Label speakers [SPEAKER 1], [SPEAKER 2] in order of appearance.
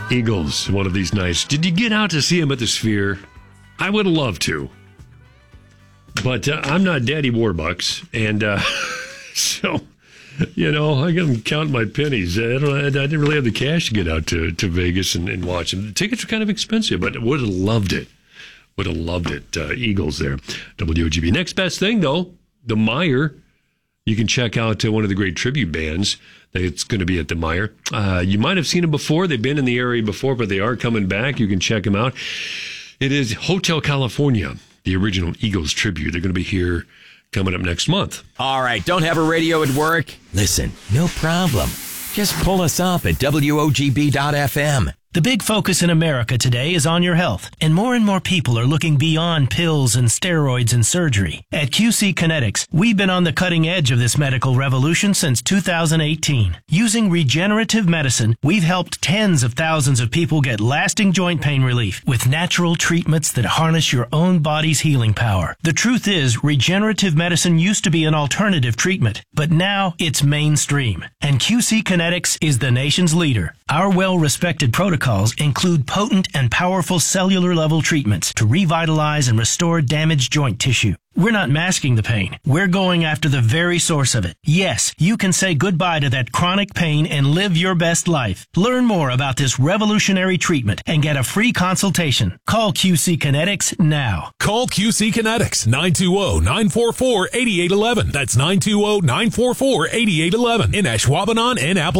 [SPEAKER 1] Eagles one of these nights. Did you get out to see him at the Sphere? I would have loved to. But I'm not Daddy Warbucks, and so, I can count my pennies. I didn't really have the cash to get out to Vegas and watch them. The tickets were kind of expensive, but would have loved it. Would have loved it. Eagles there. WOGB. Next best thing, though, the Meijer. You can check out one of the great tribute bands that's going to be at the Meijer. You might have seen them before. They've been in the area before, but they are coming back. You can check them out. It is Hotel California, the original Eagles tribute. They're going to be here coming up next month.
[SPEAKER 2] All right, don't have a radio at work? Listen, no problem. Just pull us up at WOGB.FM.
[SPEAKER 3] The big focus in America today is on your health, and more people are looking beyond pills and steroids and surgery. At QC Kinetics, we've been on the cutting edge of this medical revolution since 2018. Using regenerative medicine, we've helped tens of thousands of people get lasting joint pain relief with natural treatments that harness your own body's healing power. The truth is, regenerative medicine used to be an alternative treatment, but now it's mainstream, and QC Kinetics is the nation's leader. Our well-respected protocols include potent and powerful cellular-level treatments to revitalize and restore damaged joint tissue. We're not masking the pain. We're going after the very source of it. Yes, you can say goodbye to that chronic pain and live your best life. Learn more about this revolutionary treatment and get a free consultation. Call QC Kinetics now.
[SPEAKER 4] Call QC Kinetics, 920-944-8811. That's 920-944-8811 in Ashwaubenon and Apple.